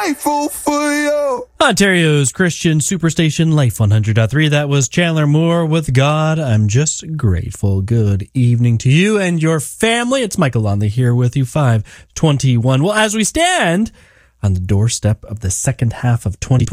grateful for you. Ontario's Christian Superstation Life 100.3. That was Chandler Moore with God. I'm just grateful. Good evening to you and your family. It's Michael Lonley here with you, 521. Well, as we stand on the doorstep of the second half of 2020,